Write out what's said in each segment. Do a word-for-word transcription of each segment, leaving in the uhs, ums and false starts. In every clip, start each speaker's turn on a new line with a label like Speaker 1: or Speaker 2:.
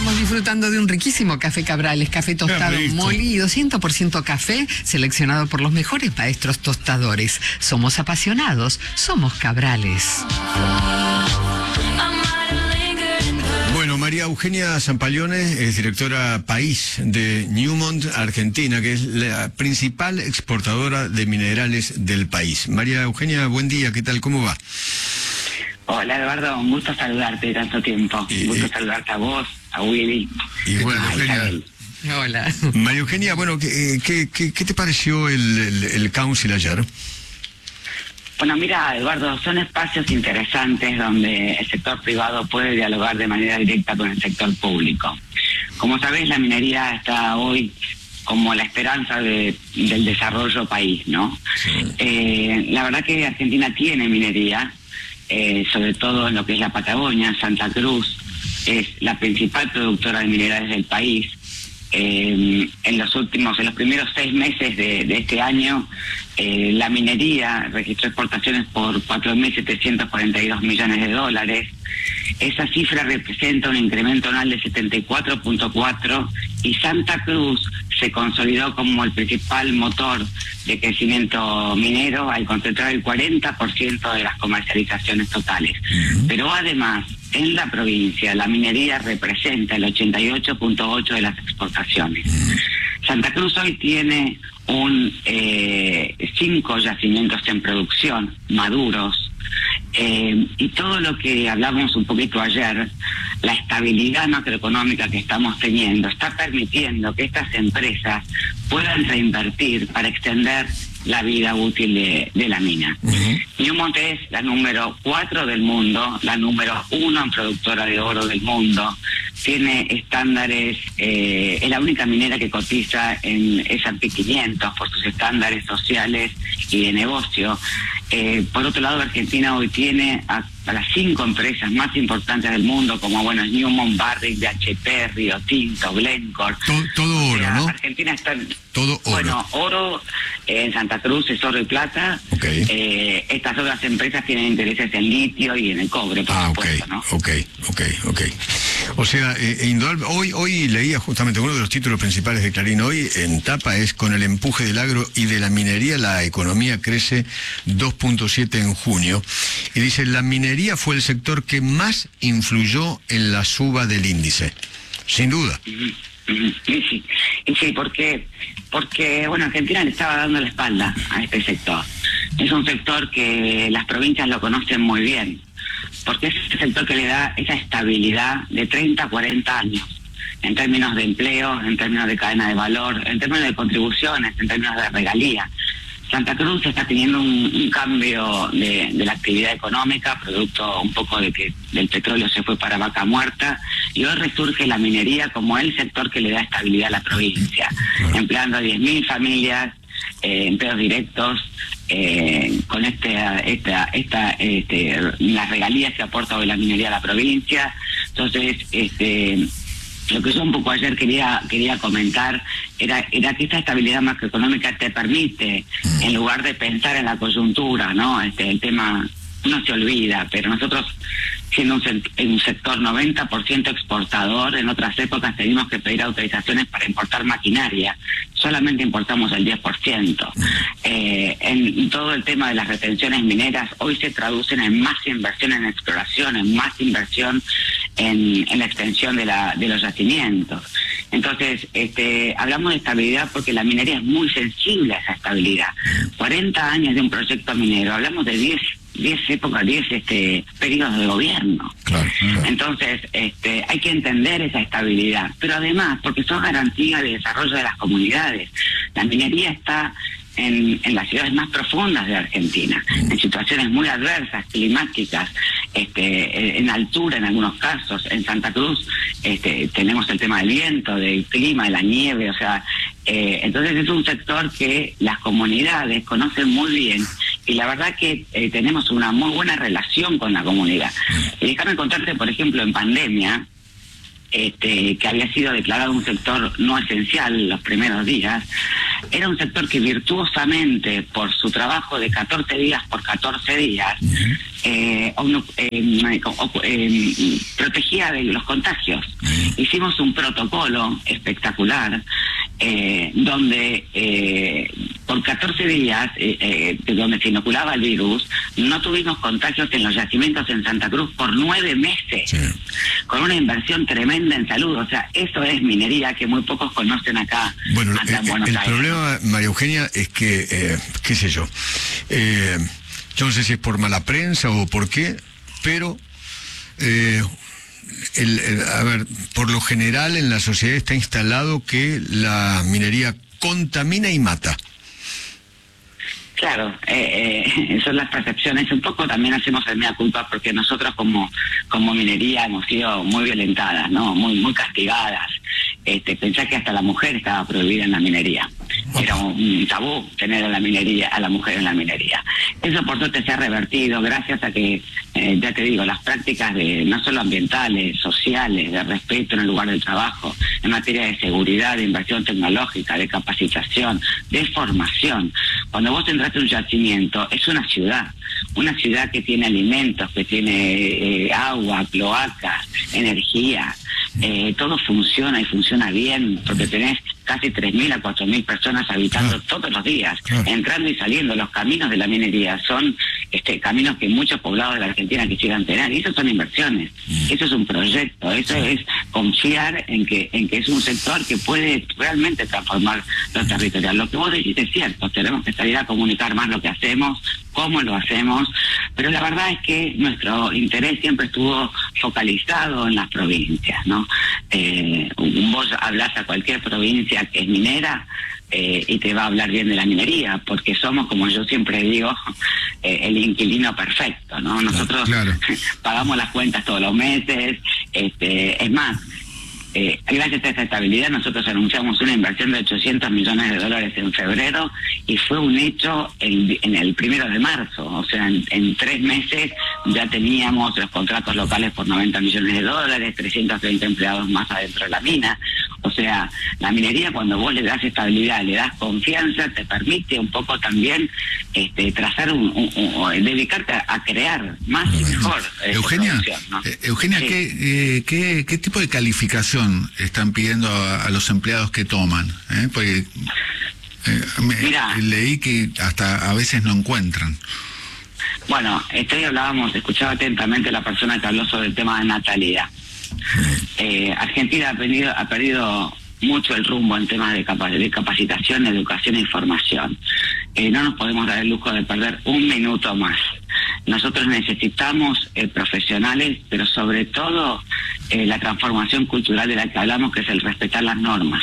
Speaker 1: estamos disfrutando de un riquísimo café Cabrales, café tostado molido, cien por ciento café, seleccionado por los mejores maestros tostadores. Somos apasionados, somos Cabrales.
Speaker 2: Bueno, María Eugenia Zampaglione es directora país de Newmont, Argentina, que es la principal exportadora de minerales del país. María Eugenia, buen día, ¿qué tal? ¿Cómo va?
Speaker 3: Hola Eduardo, un gusto saludarte de tanto tiempo.
Speaker 2: Y,
Speaker 3: un gusto
Speaker 2: y,
Speaker 3: saludarte a vos, a Willy.
Speaker 2: Y bueno,
Speaker 3: a
Speaker 2: Eugenia.
Speaker 1: Hola.
Speaker 2: María Eugenia, bueno, ¿qué, qué, qué, qué te pareció el, el, el council ayer?
Speaker 3: Bueno, mira, Eduardo, son espacios interesantes donde el sector privado puede dialogar de manera directa con el sector público. Como sabés, la minería está hoy como la esperanza de, del desarrollo país, ¿no? Sí. Eh, la verdad que Argentina tiene minería, eh, sobre todo en lo que es la Patagonia. Santa Cruz es la principal productora de minerales del país. Eh, en los últimos, en los primeros seis meses de, de este año, eh, la minería registró exportaciones por cuatro mil setecientos cuarenta y dos millones de dólares. Esa cifra representa un incremento anual de setenta y cuatro punto cuatro y Santa Cruz se consolidó como el principal motor de crecimiento minero al concentrar el cuarenta por ciento de las comercializaciones totales. Pero además, en la provincia, la minería representa el ochenta y ocho punto ocho por ciento de las exportaciones. Santa Cruz hoy tiene un eh, cinco yacimientos en producción, maduros, eh, y todo lo que hablamos un poquito ayer, la estabilidad macroeconómica que estamos teniendo, está permitiendo que estas empresas puedan reinvertir para extender la vida útil de, de la mina. Uh-huh. Newmont es la número cuatro del mundo, la número uno en productora de oro del mundo, tiene estándares, eh, es la única minera que cotiza en ese and pe quinientos por sus estándares sociales y de negocio. Eh, por otro lado, Argentina hoy tiene a, a las cinco empresas más importantes del mundo, como bueno, Newmont, Barrick, B H P, Río Tinto, Glencore.
Speaker 2: Todo, todo oro, o sea, ¿no?
Speaker 3: Argentina está en,
Speaker 2: todo oro.
Speaker 3: Bueno, oro eh, en Santa Cruz es oro y plata.
Speaker 2: Okay.
Speaker 3: Eh, estas otras empresas tienen intereses en litio y en el cobre, por
Speaker 2: ah,
Speaker 3: supuesto,
Speaker 2: okay.
Speaker 3: ¿no?
Speaker 2: Ok, ok, ok. O sea, eh, indudable, hoy, hoy leía justamente uno de los títulos principales de Clarín hoy en tapa es: con el empuje del agro y de la minería, la economía crece dos punto siete en junio. Y dice, la minería fue el sector que más influyó en la suba del índice. Sin duda.
Speaker 3: Uh-huh. Uh-huh. Sí, sí. Y sí, porque, porque, bueno, Argentina le estaba dando la espalda a este sector. Es un sector que las provincias lo conocen muy bien, porque es el sector que le da esa estabilidad de treinta a cuarenta años, en términos de empleo, en términos de cadena de valor, en términos de contribuciones, en términos de regalía. Santa Cruz está teniendo un, un cambio de, de la actividad económica, producto un poco de que el petróleo se fue para vaca muerta, y hoy resurge la minería como el sector que le da estabilidad a la provincia, empleando a diez mil familias, eh, empleos directos, eh, con este, esta, esta, este, las regalías que aporta hoy la minería a la provincia. Entonces, este... lo que yo un poco ayer quería quería comentar era, era que esta estabilidad macroeconómica te permite, en lugar de pensar en la coyuntura, ¿no? Este, el tema no se olvida, pero nosotros, siendo un, un sector noventa por ciento exportador, en otras épocas teníamos que pedir autorizaciones para importar maquinaria, solamente importamos el diez por ciento. Eh, en todo el tema de las retenciones mineras, hoy se traducen en más inversión en exploración, en más inversión en, en la extensión de, la, de los yacimientos. Entonces, este, hablamos de estabilidad porque la minería es muy sensible a esa estabilidad. cuarenta años de un proyecto minero, hablamos de diez diez épocas, diez este, periodos de gobierno.
Speaker 2: Claro, claro.
Speaker 3: Entonces, este, hay que entender esa estabilidad, pero además, porque son garantía de desarrollo de las comunidades. La minería está en, en las ciudades más profundas de Argentina, en situaciones muy adversas, climáticas, este, en altura en algunos casos. En Santa Cruz este, tenemos el tema del viento, del clima, de la nieve, o sea, eh, entonces es un sector que las comunidades conocen muy bien, y la verdad que eh, tenemos una muy buena relación con la comunidad. Y déjame contarte, por ejemplo, en pandemia, este, que había sido declarado un sector no esencial los primeros días, era un sector que virtuosamente, por su trabajo de catorce días por catorce días, uh-huh. eh, eh, eh, protegía de los contagios. Uh-huh. Hicimos un protocolo espectacular, eh, donde eh, por catorce días, eh, eh, donde se inoculaba el virus, no tuvimos contagios en los yacimientos en Santa Cruz por nueve meses, sí. con una inversión tremenda en salud. O sea, eso es minería que muy pocos conocen acá.
Speaker 2: Bueno,
Speaker 3: acá
Speaker 2: eh,
Speaker 3: en Buenos
Speaker 2: el
Speaker 3: Aires.
Speaker 2: problema, María Eugenia, es que, eh, qué sé yo, eh, yo no sé si es por mala prensa o por qué, pero... Eh, El, el, a ver, por lo general en la sociedad está instalado que la minería contamina y mata.
Speaker 3: Claro, eh, eh, son las percepciones. Un poco también hacemos el mea culpa porque nosotros como como minería hemos sido muy violentadas, ¿no? Muy muy castigadas. Este, pensá que hasta la mujer estaba prohibida en la minería. Era un tabú tener a la minería, a la mujer en la minería. Eso por suerte se ha revertido gracias a que, eh, ya te digo, las prácticas de no solo ambientales, sociales, de respeto en el lugar del trabajo, en materia de seguridad, de inversión tecnológica, de capacitación, de formación. Cuando vos entras a un yacimiento, es una ciudad, una ciudad que tiene alimentos, que tiene eh, agua, cloacas, energía. Eh, todo funciona y funciona bien porque tenés casi tres mil a cuatro mil personas habitando ah, todos los días, ah. entrando y saliendo. Los caminos de la minería son este caminos que muchos poblados de la Argentina quisieran tener, y eso son inversiones, mm. eso es un proyecto, eso sí. es confiar en que en que es un sector que puede realmente transformar los territorios. Lo que vos decís es cierto, tenemos que salir a comunicar más lo que hacemos, cómo lo hacemos, pero la verdad es que nuestro interés siempre estuvo focalizado en las provincias, ¿no? Eh, vos hablás a cualquier provincia que es minera eh, y te va a hablar bien de la minería, porque somos, como yo siempre digo, eh, el inquilino perfecto, ¿no? Nosotros claro, claro. pagamos las cuentas todos los meses, este, es más, Eh, gracias a esta estabilidad nosotros anunciamos una inversión de ochocientos millones de dólares en febrero y fue un hecho el, en el primero de marzo, o sea, en, en tres meses ya teníamos los contratos locales por noventa millones de dólares, trescientos treinta empleados más adentro de la mina. O sea, la minería, cuando vos le das estabilidad, le das confianza, te permite un poco también este, trazar un, un, un dedicarte a, a crear más y mejor.
Speaker 4: Eugenia,
Speaker 3: ¿no?
Speaker 4: eh, Eugenia, sí. ¿qué, eh, qué, ¿qué tipo de calificación están pidiendo a, a los empleados que toman? ¿Eh? Porque eh, me, Mirá, leí que hasta a veces no encuentran.
Speaker 3: Bueno, estoy hablábamos, escuchaba atentamente la persona que habló sobre el tema de natalidad. Eh, Argentina ha perdido, ha perdido mucho el rumbo en temas de, capa de capacitación, educación e información. Eh, no nos podemos dar el lujo de perder un minuto más. Nosotros necesitamos eh, profesionales, pero sobre todo eh, la transformación cultural de la que hablamos, que es el respetar las normas.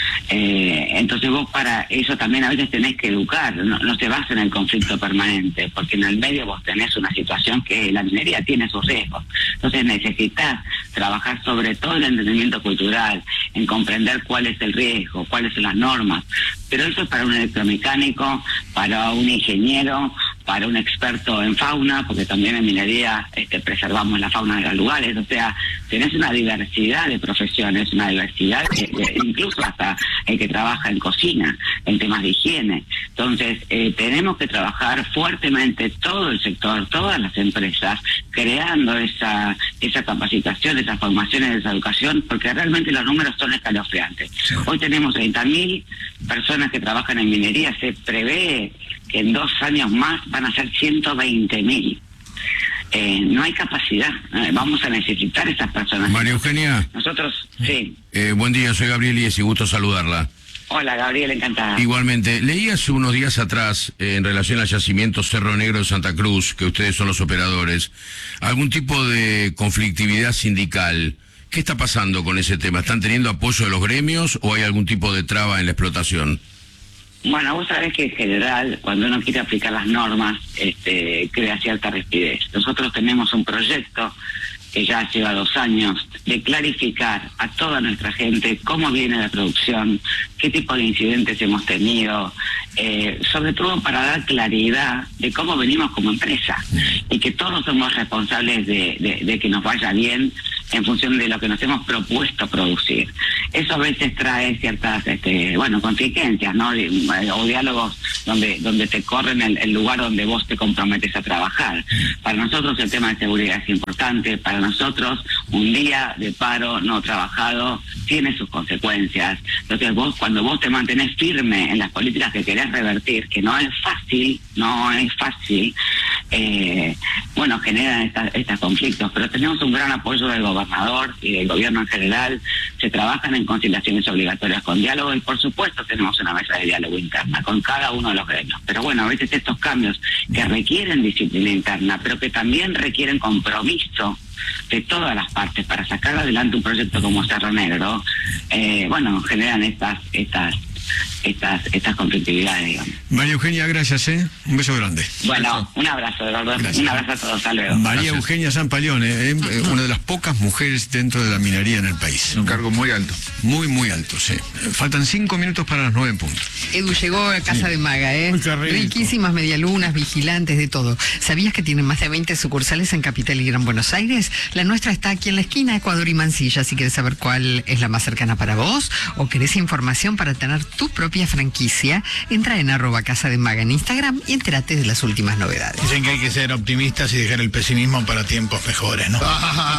Speaker 3: Eh, entonces vos para eso también a veces tenés que educar, no, no se basa en el conflicto permanente, porque en el medio vos tenés una situación que la minería tiene sus riesgos. Entonces necesitas trabajar sobre todo el entendimiento cultural, en comprender cuál es el riesgo, cuáles son las normas. Pero eso es para un electromecánico, para un ingeniero, para un experto en fauna, porque también en minería este, preservamos la fauna de los lugares. O sea, tenés una diversidad de profesiones, una diversidad, de, de, incluso hasta el que trabaja en cocina, en temas de higiene. Entonces, eh, tenemos que trabajar fuertemente todo el sector, todas las empresas, creando esa esa capacitación, esas formaciones, esa educación, porque realmente los números son escalofriantes. Sí. Hoy tenemos treinta mil personas que trabajan en minería, se prevé que en dos años más van a ser ciento veinte mil. Eh, no hay capacidad, eh, vamos a necesitar esas personas.
Speaker 5: María Eugenia.
Speaker 3: Nosotros, sí.
Speaker 5: Eh, buen día, soy Gabriel y es y gusto saludarla.
Speaker 3: Hola, Gabriel, encantada.
Speaker 5: Igualmente, leí hace unos días atrás, eh, en relación al yacimiento Cerro Negro de Santa Cruz, que ustedes son los operadores, algún tipo de conflictividad sindical. ¿Qué está pasando con ese tema? ¿Están teniendo apoyo de los gremios o hay algún tipo de traba en la explotación?
Speaker 3: Bueno, vos sabés que en general, cuando uno quiere aplicar las normas, este, crea cierta rigidez. Nosotros tenemos un proyecto que ya lleva dos años, de clarificar a toda nuestra gente cómo viene la producción, qué tipo de incidentes hemos tenido, eh, sobre todo para dar claridad de cómo venimos como empresa y que todos somos responsables de, de, de que nos vaya bien en función de lo que nos hemos propuesto producir. Eso a veces trae ciertas, este, bueno, contingencias, ¿no? O diálogos donde donde te corren el, el lugar donde vos te comprometes a trabajar. Para nosotros el tema de seguridad es importante, para nosotros un día de paro no trabajado tiene sus consecuencias. Entonces vos, cuando vos te mantenés firme en las políticas que querés revertir, que no es fácil, no es fácil, eh, bueno, generan estas, estos conflictos, pero tenemos un gran apoyo del gobernador y del gobierno en general. Se trabajan en conciliaciones obligatorias con diálogo y por supuesto tenemos una mesa de diálogo interna con cada uno de los gremios. Pero bueno, a veces estos cambios que requieren disciplina interna, pero que también requieren compromiso de todas las partes para sacar adelante un proyecto como Cerro Negro, eh, bueno, generan estas estas estas estas conflictividades, digamos.
Speaker 2: María Eugenia, gracias, ¿eh? Un beso grande.
Speaker 3: Bueno, un abrazo, de verdad. Un abrazo a todos, hasta luego.
Speaker 2: María
Speaker 5: Gracias.
Speaker 2: Eugenia Zampalione, ¿eh? Una de las pocas mujeres dentro de la minería en el país.
Speaker 4: Un cargo muy alto.
Speaker 2: Muy, muy alto, sí. Faltan cinco minutos para las nueve en punto.
Speaker 1: Edu, llegó a casa de Maga, ¿eh?
Speaker 2: Uy, qué rico.
Speaker 1: Riquísimas medialunas, vigilantes, de todo. ¿Sabías que tienen más de veinte sucursales en Capital y Gran Buenos Aires? La nuestra está aquí en la esquina, Ecuador y Mansilla. Si quieres saber cuál es la más cercana para vos o querés información para tener tu propia franquicia, entra en arroba casa de Maga en Instagram y entérate de las últimas novedades.
Speaker 6: Dicen que hay que ser optimistas y dejar el pesimismo para tiempos mejores, ¿no?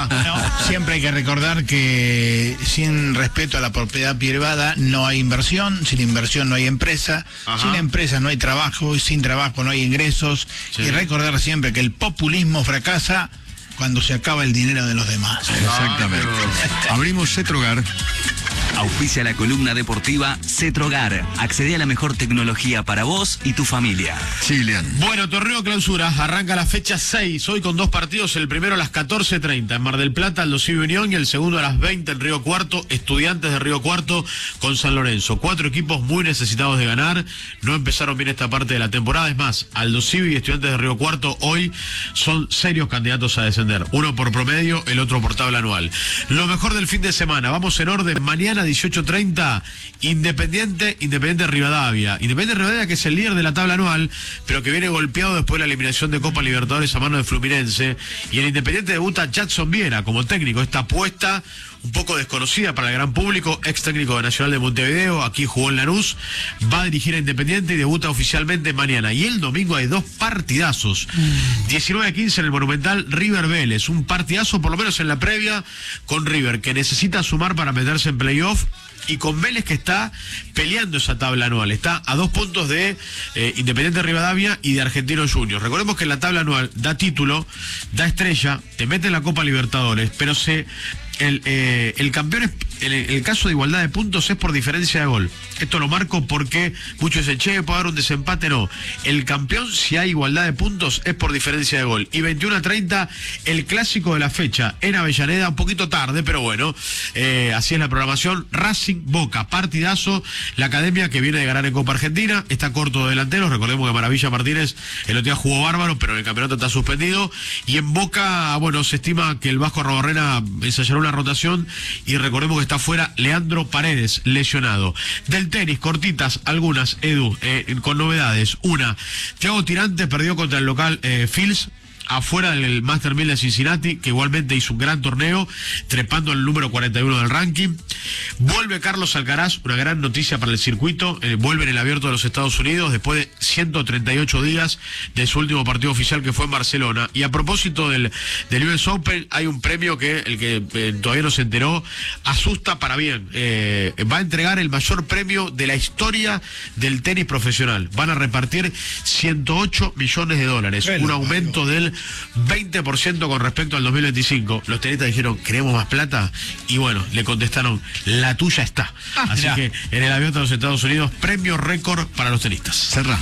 Speaker 6: No, siempre hay que recordar que sin respeto a la propiedad privada no hay inversión, sin inversión no hay empresa,
Speaker 5: Ajá.
Speaker 6: sin empresa no hay trabajo y sin trabajo no hay ingresos.
Speaker 5: Sí.
Speaker 6: Y recordar siempre que el populismo fracasa cuando se acaba el dinero de los demás.
Speaker 2: Exactamente. Abrimos Cetrogar.
Speaker 7: Auspicia la columna deportiva Cetrogar. Accede a la mejor tecnología para vos y tu familia.
Speaker 2: Sí, Lean.
Speaker 8: Bueno, torneo clausura, arranca la fecha seis, hoy con dos partidos, el primero a las catorce treinta en Mar del Plata, Aldo Civi Unión, y el segundo a las veinte en Río Cuarto, Estudiantes de Río Cuarto con San Lorenzo. Cuatro equipos muy necesitados de ganar, no empezaron bien esta parte de la temporada, es más, Aldo Civi y Estudiantes de Río Cuarto hoy son serios candidatos a descender, uno por promedio, el otro por tabla anual. Lo mejor del fin de semana, vamos en orden, mañana dieciocho treinta, Independiente, Independiente Rivadavia. Independiente Rivadavia, que es el líder de la tabla anual, pero que viene golpeado después de la eliminación de Copa Libertadores a mano de Fluminense. Y el Independiente debuta Jackson Viera como técnico. Esta apuesta un poco desconocida para el gran público, ex técnico de Nacional de Montevideo, aquí jugó en Lanús, va a dirigir a Independiente y debuta oficialmente mañana. Y el domingo hay dos partidazos. Mm. diecinueve a quince en el Monumental, River Vélez. Un partidazo, por lo menos en la previa, con River, que necesita sumar para meterse en playoff. Y con Vélez, que está peleando esa tabla anual, está a dos puntos de eh, Independiente Rivadavia y de Argentinos Juniors. Recordemos que la tabla anual da título, da estrella, te mete en la Copa Libertadores, pero se el, eh, el campeón, es, en el, el caso de igualdad de puntos, es por diferencia de gol. Esto lo marco porque muchos dicen, che, puede haber un desempate. No, el campeón, si hay igualdad de puntos, es por diferencia de gol. Y veintiuno a treinta, el clásico de la fecha en Avellaneda, un poquito tarde, pero bueno, eh, así es la programación. Racing Boca, partidazo. La academia, que viene de ganar en Copa Argentina, está corto de delanteros. Recordemos que Maravilla Martínez el otro día jugó bárbaro, pero en el campeonato está suspendido. Y en Boca, bueno, se estima que el Vasco Arrobarrena ensayará una rotación, y recordemos que está fuera Leandro Paredes, lesionado. Del tenis, cortitas, algunas, Edu, eh, con novedades. Una, Thiago Tirante perdió contra el local eh, Fils, afuera del Master mil de Cincinnati, que igualmente hizo un gran torneo, trepando el número cuarenta y uno del ranking. Vuelve Carlos Alcaraz, una gran noticia para el circuito, eh, vuelve en el Abierto de los Estados Unidos después de ciento treinta y ocho días de su último partido oficial, que fue en Barcelona. Y a propósito del, del U S Open, hay un premio que, el que eh, todavía no se enteró, asusta para bien. Eh, va a entregar el mayor premio de la historia del tenis profesional. Van a repartir ciento ocho millones de dólares, Pero, un aumento bueno. del veinte por ciento con respecto al dos mil veinticinco. Los tenistas dijeron, ¿queremos más plata? Y bueno, le contestaron, la tuya está. Ah, Así mirá. que en el Abierto de los Estados Unidos, premio récord para los tenistas.
Speaker 2: Cerrá.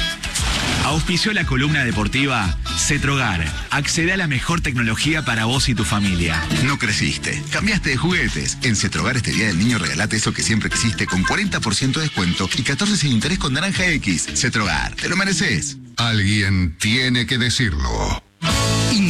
Speaker 7: Auspició la columna deportiva Cetrogar. Accede a la mejor tecnología para vos y tu familia.
Speaker 9: No creciste, cambiaste de juguetes. En Cetrogar este día del niño regalate eso que siempre existe con cuarenta por ciento de descuento y catorce sin interés con naranja X. Cetrogar, te lo mereces.
Speaker 10: Alguien tiene que decirlo.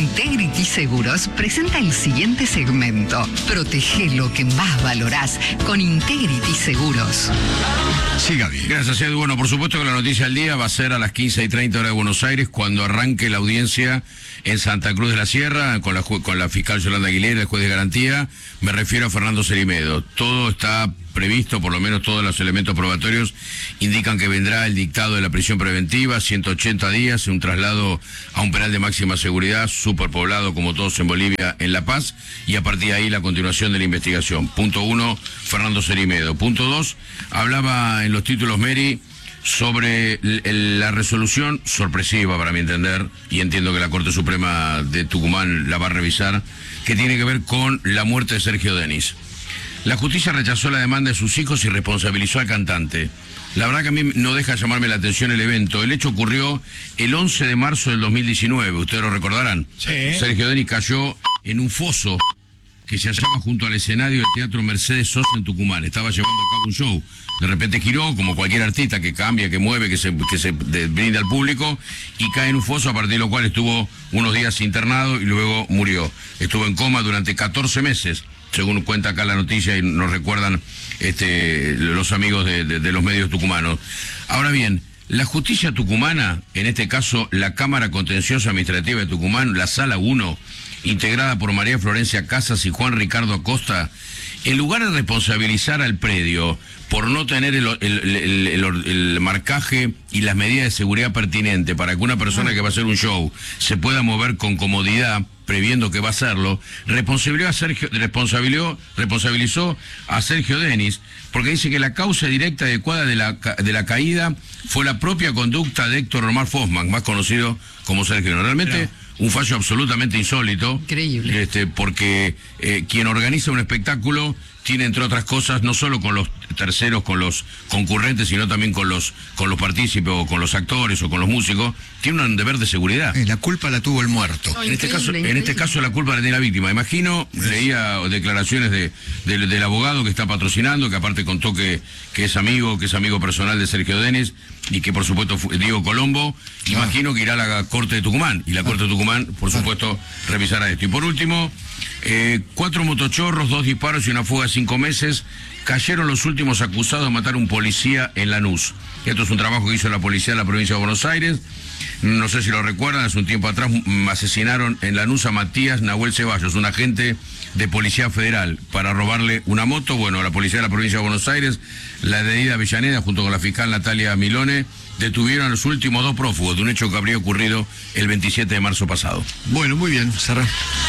Speaker 1: Integrity Seguros presenta el siguiente segmento. Protege lo que más valorás con Integrity Seguros.
Speaker 2: Sí, Gaby.
Speaker 5: Gracias, Edu. Bueno, por supuesto que la noticia del día va a ser a las quince y treinta horas de Buenos Aires, cuando arranque la audiencia en Santa Cruz de la Sierra, con la, con la fiscal Yolanda Aguilera, el juez de garantía. Me refiero a Fernando Cerimedo. Todo está previsto, por lo menos todos los elementos probatorios indican que vendrá el dictado de la prisión preventiva, ciento ochenta días, un traslado a un penal de máxima seguridad, superpoblado como todos en Bolivia, en La Paz, y a partir de ahí la continuación de la investigación. Punto uno, Fernando Cerimedo. Punto dos, hablaba en los títulos Mary sobre el, el, la resolución sorpresiva, para mi entender, y entiendo que la Corte Suprema de Tucumán la va a revisar, que tiene que ver con la muerte de Sergio Denis. La justicia rechazó la demanda de sus hijos y responsabilizó al cantante. La verdad que a mí no deja llamarme la atención el evento. El hecho ocurrió el once de marzo del dos mil diecinueve, ustedes lo recordarán.
Speaker 6: Sí.
Speaker 5: Sergio Denis cayó en un foso que se hallaba junto al escenario del Teatro Mercedes Sosa en Tucumán. Estaba llevando a cabo un show. De repente giró, como cualquier artista que cambia, que mueve, que se, que se de, brinda al público, y cae en un foso, a partir de lo cual estuvo unos días internado y luego murió. Estuvo en coma durante catorce meses, según cuenta acá la noticia y nos recuerdan este, los amigos de, de, de los medios tucumanos. Ahora bien, la justicia tucumana, en este caso la Cámara Contenciosa Administrativa de Tucumán, la Sala uno, integrada por María Florencia Casas y Juan Ricardo Acosta, en lugar de responsabilizar al predio por no tener el, el, el, el, el marcaje y las medidas de seguridad pertinentes para que una persona que va a hacer un show se pueda mover con comodidad, previendo que va a hacerlo, responsabilizó a Sergio, responsabilizó, responsabilizó a Sergio Denis, porque dice que la causa directa adecuada de la, de la caída fue la propia conducta de Héctor Omar Fosman, más conocido como Sergio. Realmente Claro. un fallo absolutamente insólito.
Speaker 1: Increíble.
Speaker 5: Este, porque eh, quien organiza un espectáculo tiene, entre otras cosas, no solo con los terceros, con los concurrentes, sino también con los con los partícipes o con los actores o con los músicos, tiene un deber de seguridad.
Speaker 2: Eh, la culpa la tuvo el muerto.
Speaker 1: Oh,
Speaker 5: en este caso,
Speaker 1: increíble.
Speaker 5: en este caso la culpa la tiene la víctima. Imagino, leía declaraciones de, de- del abogado que está patrocinando, que aparte contó que, que es amigo, que es amigo personal de Sergio Denis, y que por supuesto fue Diego Colombo. Imagino que irá a la Corte de Tucumán, y la Corte de Tucumán, por supuesto, revisará esto. Y por último, eh, cuatro motochorros, dos disparos y una fuga de cinco meses. Cayeron los últimos acusados de matar a un policía en Lanús. Esto es un trabajo que hizo la policía de la provincia de Buenos Aires. No sé si lo recuerdan, hace un tiempo atrás mm, asesinaron en Lanús a Matías Nahuel Ceballos, un agente de Policía Federal, para robarle una moto. Bueno, la policía de la provincia de Buenos Aires, la de Ida Avellaneda, junto con la fiscal Natalia Milone, detuvieron a los últimos dos prófugos de un hecho que habría ocurrido el veintisiete de marzo pasado.
Speaker 2: Bueno, muy bien, Sara.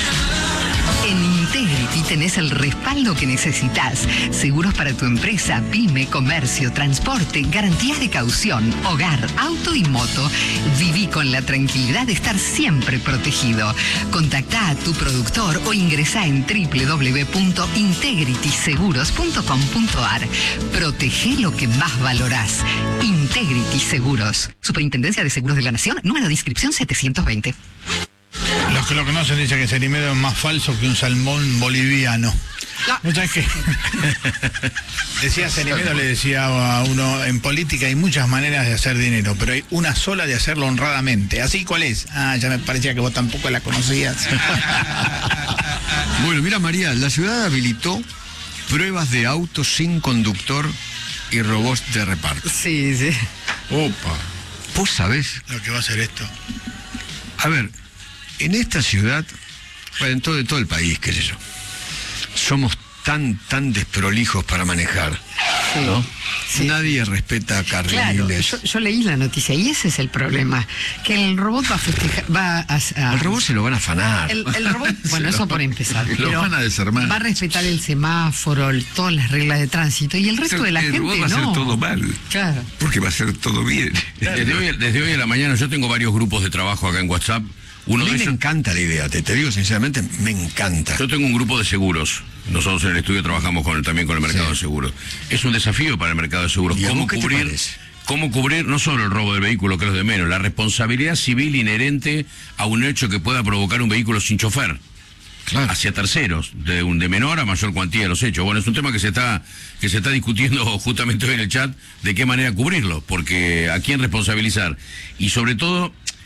Speaker 1: En Integrity tenés el respaldo que necesitas. Seguros para tu empresa, pyme, comercio, transporte, garantías de caución, hogar, auto y moto. Viví con la tranquilidad de estar siempre protegido. Contactá a tu productor o ingresá en doble u doble u doble u punto integrity seguros punto com punto a r. Protege lo que más valorás. Integrity Seguros. Superintendencia de Seguros de la Nación, número de inscripción setecientos veinte.
Speaker 6: Los que lo conocen dicen que Cerimedo es más falso que un salmón boliviano. ¿No sabes qué? Decía Cerimedo, le decía a uno, en política hay muchas maneras de hacer dinero, pero hay una sola de hacerlo honradamente. ¿Así cuál es? Ah, ya me parecía que vos tampoco la conocías.
Speaker 2: Bueno, mira, María, la ciudad habilitó pruebas de autos sin conductor y robots de reparto.
Speaker 1: Sí, sí.
Speaker 2: Opa. ¿Vos sabés?
Speaker 6: Lo que va a hacer esto.
Speaker 2: A ver, en esta ciudad, bueno, en todo, en todo el país, qué sé yo, somos tan, tan desprolijos para manejar, ¿no?
Speaker 1: Sí.
Speaker 2: Nadie respeta carriles.
Speaker 1: Claro, yo, yo leí la noticia y ese es el problema, que el robot va a festejar, va a, a-
Speaker 2: Al robot se lo van a afanar.
Speaker 1: el, el robot, bueno, eso por empezar,
Speaker 4: lo
Speaker 1: pero
Speaker 4: van a desarmar.
Speaker 1: va a respetar el semáforo, el- todas las reglas de tránsito y el resto de la
Speaker 10: el
Speaker 1: gente
Speaker 10: robot va a hacer
Speaker 1: no.
Speaker 10: todo mal,
Speaker 1: Claro.
Speaker 10: porque va a ser todo bien.
Speaker 5: Desde hoy, desde hoy a la mañana yo tengo varios grupos de trabajo acá en WhatsApp. Uno
Speaker 2: A mí
Speaker 5: de
Speaker 2: me
Speaker 5: ellos,
Speaker 2: encanta la idea, te, te digo sinceramente, me encanta.
Speaker 5: yo tengo un grupo de seguros. Nosotros en el estudio trabajamos con el- también con el mercado
Speaker 2: Sí.
Speaker 5: de seguros. Es un desafío para el mercado de seguros.
Speaker 2: ¿Y a
Speaker 5: ¿Cómo
Speaker 2: vos qué te
Speaker 5: cubrir,
Speaker 2: parece?
Speaker 5: cómo cubrir no solo el robo del vehículo, que es lo de menos, la responsabilidad civil inherente a un hecho que pueda provocar un vehículo sin chofer?
Speaker 2: Claro.
Speaker 5: Hacia terceros, de un de menor a mayor cuantía de los hechos. Bueno, es un tema que se está que se está discutiendo justamente hoy en el chat, de qué manera cubrirlo, porque a quién responsabilizar. Y sobre todo,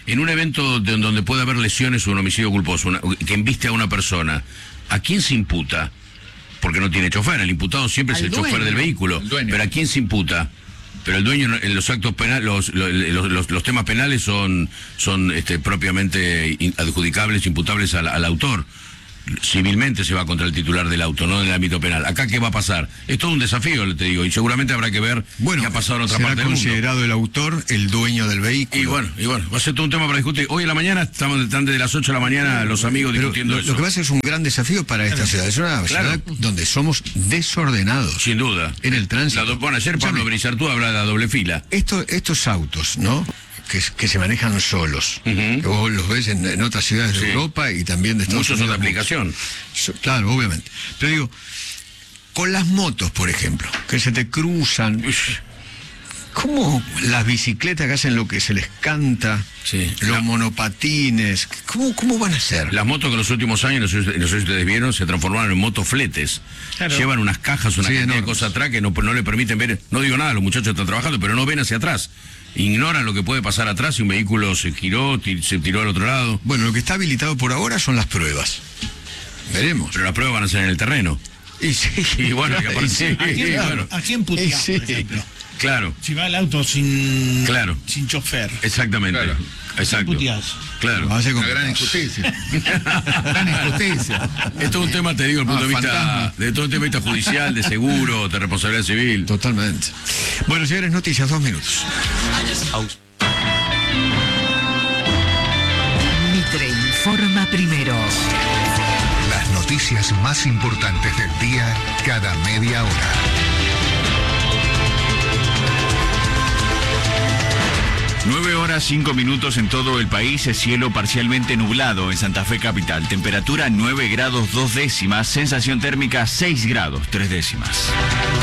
Speaker 5: En un evento de, donde puede haber lesiones o un homicidio culposo, una, que embiste a una persona, ¿a quién se imputa? Porque no tiene chofer, el imputado siempre
Speaker 1: Al
Speaker 5: es el
Speaker 1: dueño.
Speaker 5: chofer del vehículo. Pero ¿a quién se imputa? Pero el dueño, no- en los actos penales, los, los, los, los temas penales son, son este, propiamente in- adjudicables, imputables al, al autor. Civilmente se va contra el titular del auto, no en el ámbito penal. Acá, ¿qué va a pasar? Es todo un desafío, te digo, y seguramente habrá que ver
Speaker 2: Bueno,
Speaker 5: qué ha pasado en otra
Speaker 2: será
Speaker 5: parte del mundo.
Speaker 2: considerado el autor el dueño del vehículo.
Speaker 5: Y bueno, y bueno, va a ser todo un tema para discutir. Hoy en la mañana, estamos están desde las ocho de la mañana los amigos
Speaker 2: Pero
Speaker 5: discutiendo
Speaker 2: lo,
Speaker 5: eso.
Speaker 2: lo que pasa es un gran desafío para esta ciudad. Es una
Speaker 5: Claro.
Speaker 2: ciudad donde somos desordenados.
Speaker 5: Sin duda.
Speaker 2: En el tránsito.
Speaker 5: La do- bueno, ayer Pablo
Speaker 2: Escúchame,
Speaker 5: Brizartú habla de la doble fila.
Speaker 2: esto- estos autos, ¿no? Que, que se manejan solos,
Speaker 5: Ujú.
Speaker 2: que vos los ves en, en otras ciudades
Speaker 5: Sí.
Speaker 2: de Europa y también de Estados
Speaker 5: Muchos son de
Speaker 2: Unidos.
Speaker 5: aplicación.
Speaker 2: So- Claro, obviamente. Pero digo, con las motos, por ejemplo, que se te cruzan,
Speaker 5: Ush.
Speaker 2: ¿cómo las bicicletas que hacen lo que se les canta,
Speaker 5: Sí.
Speaker 2: los
Speaker 5: La-
Speaker 2: monopatines, ¿cómo, cómo van a ser?
Speaker 5: Las motos que en los últimos años, no sé, no sé si ustedes vieron, se transformaron en motofletes.
Speaker 6: Claro.
Speaker 5: Llevan unas cajas, una
Speaker 2: Sí,
Speaker 5: cantidad de
Speaker 2: enormes.
Speaker 5: cosas atrás que no, no le permiten ver. No digo nada, los muchachos están trabajando, pero no ven hacia atrás. Ignoran lo que puede pasar atrás si un vehículo se giró, ti- se tiró al otro lado.
Speaker 2: Bueno, lo que está habilitado por ahora son las pruebas. Veremos.
Speaker 5: Pero las pruebas van a ser en el terreno.
Speaker 2: Y sí,
Speaker 5: Y bueno, que aparte-
Speaker 2: y sí.
Speaker 6: ¿A quién,
Speaker 5: Sí, bueno.
Speaker 6: ¿a quién puteás,
Speaker 2: Sí.
Speaker 6: por ejemplo?
Speaker 5: Claro,
Speaker 6: Si va el auto sin,
Speaker 5: Claro.
Speaker 6: sin chofer.
Speaker 5: exactamente.
Speaker 4: Claro.
Speaker 5: Exacto.
Speaker 6: Puteás.
Speaker 5: Claro.
Speaker 2: Va a ser
Speaker 4: Una
Speaker 2: complicado.
Speaker 4: gran injusticia. gran injusticia.
Speaker 5: Esto es un tema, te digo, desde el punto de
Speaker 2: Ah,
Speaker 5: vista,
Speaker 2: fantasma.
Speaker 5: de todo el tema de vista judicial, de seguro, de responsabilidad civil.
Speaker 2: Totalmente. Bueno, señores, noticias, dos minutos.
Speaker 10: Mitre informa primero.
Speaker 11: Las noticias más importantes del día cada media hora.
Speaker 7: nueve horas cinco minutos en todo el país, es cielo parcialmente nublado en Santa Fe capital. Temperatura nueve grados dos décimas, sensación térmica seis grados tres décimas.